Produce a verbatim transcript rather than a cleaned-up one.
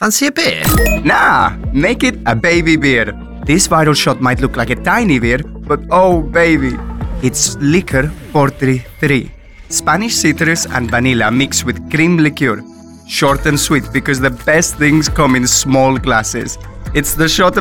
Fancy a beer? Nah, make it a baby beer. This viral shot might look like a tiny beer, but oh baby, it's Licor forty-three. Spanish citrus and vanilla mixed with cream liqueur. Short and sweet because the best things come in small glasses. It's the shot of